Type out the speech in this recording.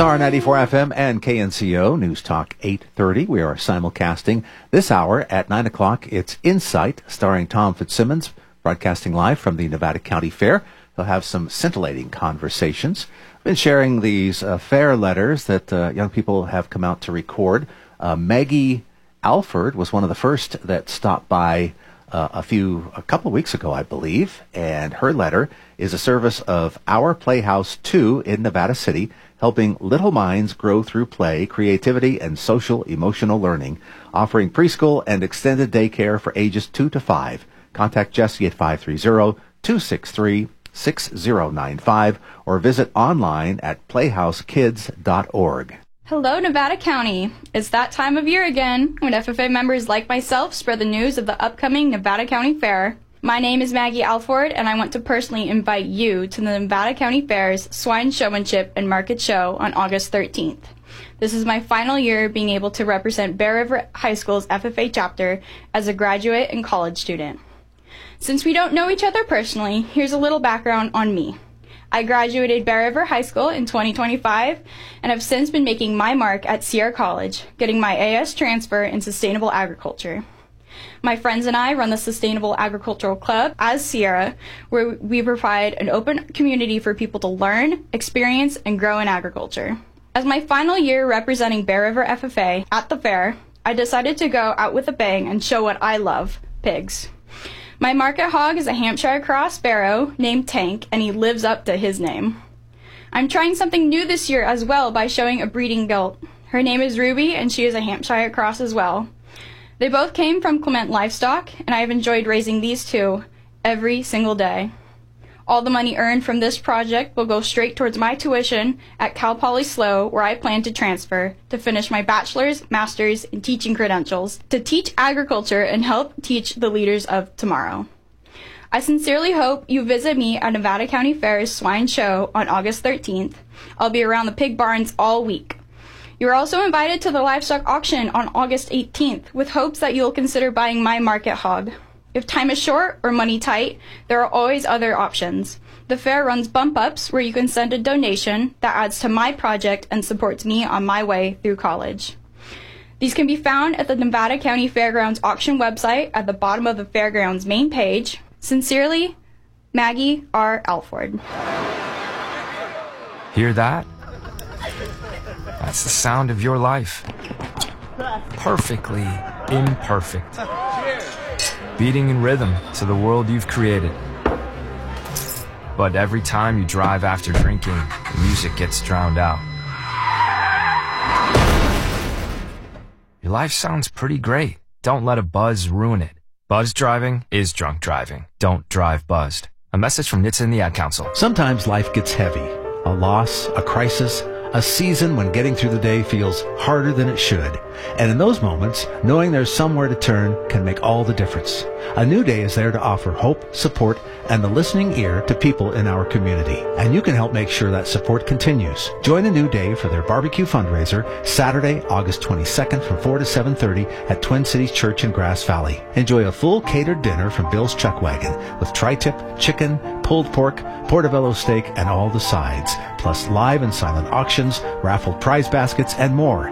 Star 94 FM and KNCO News Talk 830. We are simulcasting this hour at 9 o'clock. It's Insight, starring Tom Fitzsimmons, broadcasting live from the Nevada County Fair. They'll have some scintillating conversations. I've been sharing these fair letters that young people have come out to record. Maggie Alford was one of the first that stopped by a couple of weeks ago, I believe, and her letter is a service of Our Playhouse 2 in Nevada City, helping little minds grow through play, creativity, and social emotional learning, offering preschool and extended daycare for ages 2 to 5. Contact Jesse at 530-263-6095 or visit online at playhousekids.org. Hello, Nevada County. It's that time of year again when FFA members like myself spread the news of the upcoming Nevada County Fair. My name is Maggie Alford, and I want to personally invite you to the Nevada County Fair's Swine Showmanship and Market Show on August 13th. This is my final year being able to represent Bear River High School's FFA chapter as a graduate and college student. Since we don't know each other personally, here's a little background on me. I graduated Bear River High School in 2025 and have since been making my mark at Sierra College, getting my AS transfer in sustainable agriculture. My friends and I run the Sustainable Agricultural Club as Sierra, where we provide an open community for people to learn, experience, and grow in agriculture. As my final year representing Bear River FFA at the fair, I decided to go out with a bang and show what I love, pigs. My market hog is a Hampshire Cross Sparrow named Tank, and he lives up to his name. I'm trying something new this year as well by showing a breeding gelding. Her name is Ruby, and she is a Hampshire Cross as well. They both came from Clement Livestock, and I have enjoyed raising these two every single day. All the money earned from this project will go straight towards my tuition at Cal Poly SLO, where I plan to transfer to finish my bachelor's, master's, and teaching credentials to teach agriculture and help teach the leaders of tomorrow. I sincerely hope you visit me at Nevada County Fair's Swine Show on August 13th. I'll be around the pig barns all week. You are also invited to the livestock auction on August 18th with hopes that you'll consider buying my market hog. If time is short or money tight, there are always other options. The fair runs bump ups where you can send a donation that adds to my project and supports me on my way through college. These can be found at the Nevada County Fairgrounds auction website at the bottom of the fairgrounds main page. Sincerely, Maggie R. Alford. Hear that? That's the sound of your life. Perfectly imperfect. Beating in rhythm to the world you've created. But every time you drive after drinking, the music gets drowned out. Your life sounds pretty great. Don't let a buzz ruin it. Buzz driving is drunk driving. Don't drive buzzed. A message from NHTSA and the Ad Council. Sometimes life gets heavy. A loss, a crisis, a season when getting through the day feels harder than it should. And in those moments, knowing there's somewhere to turn can make all the difference. A New Day is there to offer hope, support, and the listening ear to people in our community. And you can help make sure that support continues. Join A New Day for their barbecue fundraiser Saturday, August 22nd from 4 to 7:30 at Twin Cities Church in Grass Valley. Enjoy a full catered dinner from Bill's Chuck Wagon with tri-tip, chicken, pulled pork, portobello steak, and all the sides, plus live and silent auctions, raffled prize baskets, and more.